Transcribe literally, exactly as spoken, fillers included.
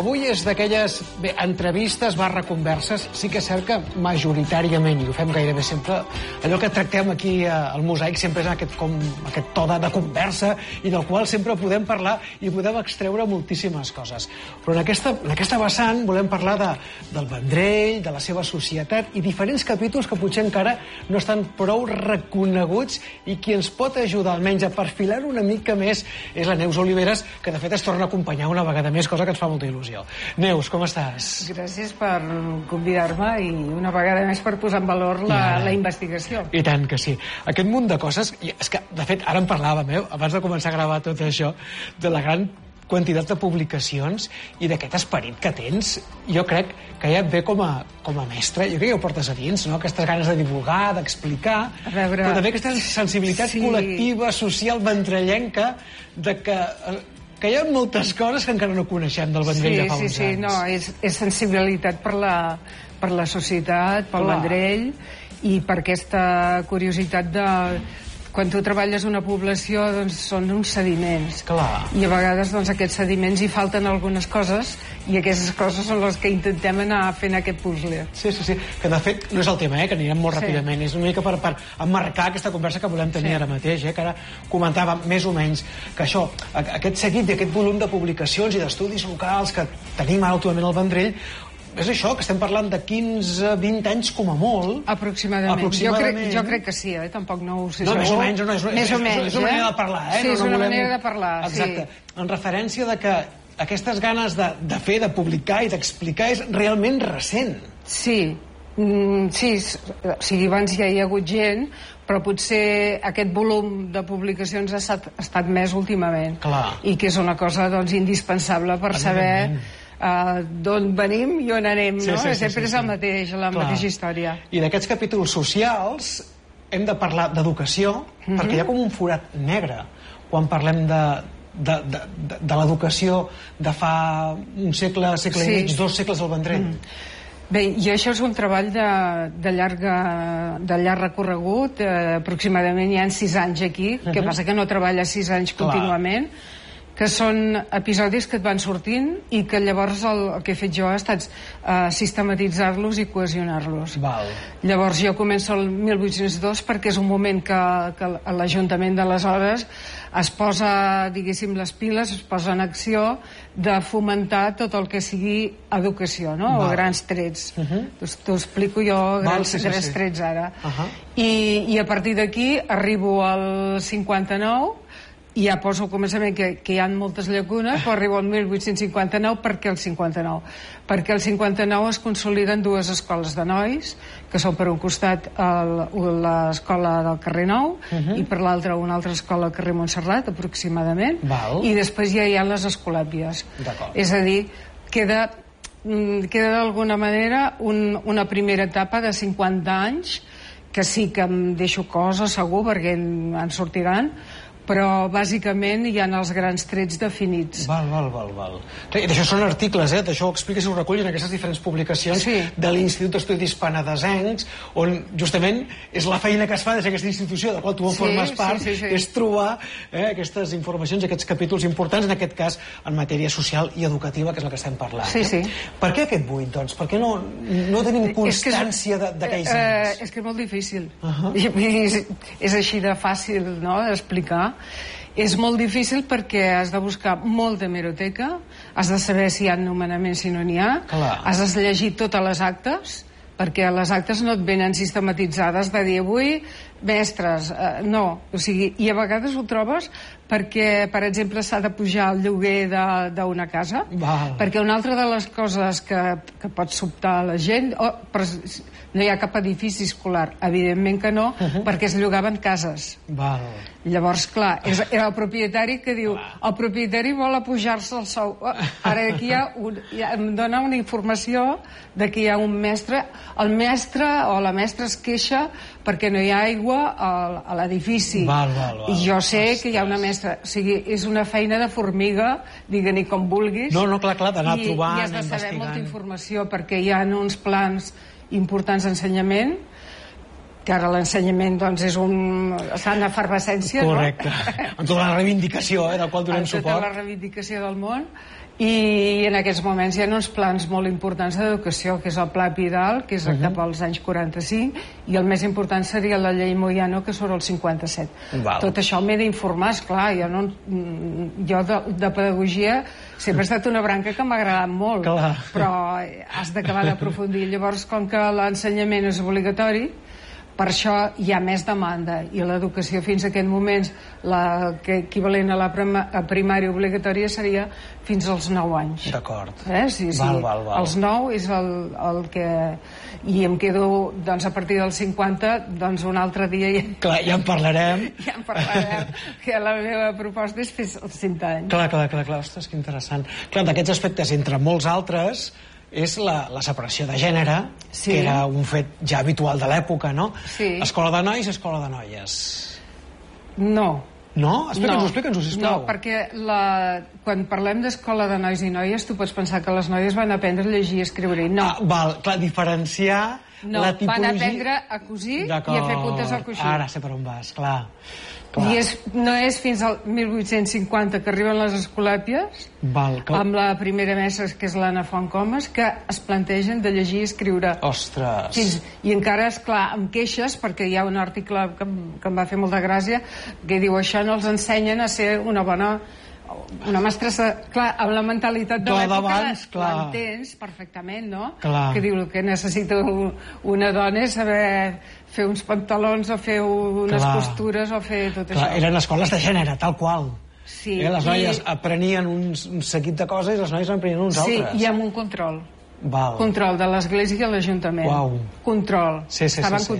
avui és d'aquelles entrevistes barra converses. Sí que és cert que majoritàriament, i ho fem gairebé sempre, allò que tractem aquí al Mosaic sempre és aquest, com, aquest to de conversa i del qual sempre podem parlar i podem extreure moltíssimes coses. Però en aquesta, en aquesta vessant volem parlar de, del Vendrell, de la seva societat i diferents capítols que potser encara no estan prou reconeguts i qui ens pot ajudar almenys a perfilar una mica més és la Neus Oliveres, que de fet es torna a acompanyar una vegada més, cosa que ens fa molta il·lusió. Neus, com estàs? Gràcies per convidar-me i una vegada més per posar en valor la, ja. la investigació. I tant que sí. Aquest munt de coses, és que de fet ara en parlàvem, eh, abans de començar a gravar tot això, de la gran quantitat de publicacions i d'aquest esperit que tens, jo crec que ja et ve com a, com a mestre, jo crec que ja ho portes a dins, no? Aquestes ganes de divulgar, d'explicar, veure... però també aquesta sensibilitat sí. col·lectiva, social, vendrellenca, de que... que hi ha moltes coses que encara no coneixem del Vendrell sí, de fa uns sí, sí, anys. No, és, és sensibilitat per la, per la societat, pel Clar. Vendrell, i per aquesta curiositat de... Quan tu treballes una població, doncs són uns sediments. Clar. I a vegades doncs, aquests sediments hi falten algunes coses i aquestes coses són les que intentem anar fent aquest puzzle. Sí, sí, sí. Que de fet no és el tema, eh, que anirem molt sí. ràpidament. És una mica per, per emmarcar aquesta conversa que volem tenir sí. ara mateix, eh, que ara comentàvem més o menys que això, aquest seguit d'aquest volum de publicacions i d'estudis locals que tenim ara últimament al Vendrell, és això, que estem parlant de quinze a vint anys com a molt. Aproximadament. Aproximadament. Jo, crec, jo crec que sí, eh? Tampoc no ho sé. No, més o menys. No, és, més és, o menys, és una manera de parlar, eh? Sí, no, és no una volem... manera de parlar, Exacte. sí. En referència de que aquestes ganes de, de fer, de publicar i d'explicar és realment recent. Sí, mm, sí, o sigui, abans ja hi ha hagut gent, però potser aquest volum de publicacions ha estat, ha estat més últimament. Clar. I que és una cosa, doncs, indispensable per saber... Uh, d'on venim i on anem, sí, no? Sí, sí, sempre sí, sí. és el mateix, la Clar. mateixa història. I d'aquests capítols socials hem de parlar d'educació, mm-hmm. perquè hi ha com un forat negre quan parlem de, de, de, de, de l'educació de fa un segle, segle sí. i mig, dos segles al Vendrell. Mm. Bé, i això és un treball de, de, llarga, de llarg recorregut, eh, aproximadament hi ha sis anys aquí, mm-hmm. que passa que no treballa sis anys Clar. contínuament, que són episodis que et van sortint i que llavors el, el que he fet jo ha estat uh, sistematitzar-los i cohesionar-los. Llavors jo començo el mil vuit-cents dos perquè és un moment que, que l'Ajuntament d'aleshores es posa, diguéssim, les piles, es posa en acció de fomentar tot el que sigui educació, no? O grans trets. Uh-huh. T'ho explico jo, grans, Val, sí, sí, grans sí. trets ara. Uh-huh. I, I a partir d'aquí arribo al cinquanta-nou i ja poso al començament que, que hi ha moltes llacunes, però arribo al mil vuit-cents cinquanta-nou. Per què el cinquanta-nou? Perquè el cinquanta-nou es consoliden dues escoles de nois, que són per un costat l'escola del carrer Nou uh-huh. i per l'altre una altra escola al carrer Montserrat, aproximadament. Val. I després ja hi ha les escolàpies. És a dir, queda, queda d'alguna manera un, una primera etapa de cinquanta anys, que sí que em deixo coses, segur, perquè en sortiran, però bàsicament hi ha els grans trets definits. Val, val, val, val. I d'això són articles, eh? D'això ho expliques i ho recullen aquestes diferents publicacions sí. de l'Institut d'Estudis Penedesencs, on justament és la feina que es fa des d'aquesta institució, de la qual tu en sí, formes part, sí, sí, sí. és trobar eh, aquestes informacions, aquests capítols importants, en aquest cas en matèria social i educativa, que és la que estem parlant. Sí, sí. Eh? Per què aquest buit, doncs? Per què no, no tenim constància d'aquells eh, anys? És que és molt difícil. Uh-huh. és, és així de fàcil, no?, d'explicar. És molt difícil perquè has de buscar molta hemeroteca, has de saber si hi ha nomenaments, si no n'hi ha, Clar. has de llegir totes les actes, perquè les actes no et venen sistematitzades de dir avui, mestres, eh, no, o sigui, i a vegades ho trobes perquè, per exemple, s'ha de pujar el lloguer d'una casa, Val. perquè una altra de les coses que, que pot sobtar a la gent, oh, però no hi ha cap edifici escolar, evidentment que no, uh-huh. perquè es llogaven cases. Val. Llavors, clar, és, era el propietari que diu, el propietari vol apujar-se el sou. Ara aquí hi ha un, hi ha, em dona una informació de que hi ha un mestre, el mestre o la mestra es queixa perquè no hi ha aigua a, a l'edifici. I jo sé Ostres. que hi ha una mestra, o sigui, és una feina de formiga, digue-n'hi com vulguis. No, no, clar, clar, d'anar trobant, i has de saber molta informació perquè hi ha uns plans importants d'ensenyament que ara l'ensenyament doncs, és un... està en efervescència, correcte. No? Amb tota la reivindicació, eh, del qual donem suport. Amb tota la reivindicació del món. I en aquests moments hi ha uns plans molt importants d'educació, que és el Pla Vidal, que és uh -huh. cap als anys quaranta-cinc, i el més important seria la llei Moyano, que surt el cinquanta-set. Val. Tot això m'he d'informar, esclar, jo, no, jo de, de pedagogia sempre ha estat una branca que m'ha agradat molt, clar. Però has d'acabar d'aprofundir. Llavors, com que l'ensenyament és obligatori, per això hi ha més demanda, i l'educació fins a aquest moment, la que equivalent a la a primària obligatòria seria fins als nou anys. D'acord. Eh? Sí, sí. Val, val, val. Els nou és el, el que... I em quedo, doncs, a partir dels cinquanta, doncs un altre dia... Ja... Clar, ja en parlarem. Ja en parlarem, que la meva proposta és fer els cent anys. Clar, clar, clar, clar. Ostres, que interessant. Clar, d'aquests aspectes, entre molts altres, és la, la separació de gènere, sí. que era un fet ja habitual de l'època, no? Sí. Escola de nois, escola de noies. No. No? Explica'ns-ho, no. explica'ns-ho, sisplau. No, perquè la... quan parlem d'escola de nois i noies, tu pots pensar que les noies van aprendre a llegir i escriure. No. Ah, val, clar, diferenciar no, la tipologia... van aprendre a cosir i a fer puntes al coixí. Ara sé per on vas, clar. I és, no és fins al mil vuit-cents cinquanta que arriben les escolàpies, Val, que... amb la primera mestra, que és l'Anna Fontcomas, que es plantegen de llegir i escriure. Ostres! Fins, I encara, és clar, amb queixes, perquè hi ha un article que, que em va fer molta gràcia, que diu, això no els ensenyen a ser una bona... una mestressa, clar, amb la mentalitat de l'època, l'entens perfectament, no? Clar. Que diu que el que necessita una dona és saber fer uns pantalons o fer unes clar. costures o fer tot clar, això. Eren escoles de gènere, tal qual. Sí. Eh, les noies I... aprenien un, un seguit de coses i les noies en aprenien uns sí, altres. Sí, i amb un control. Val. Control de l'església i l'Ajuntament. Uau. Control. Sí, sí, Estaven sí, sí.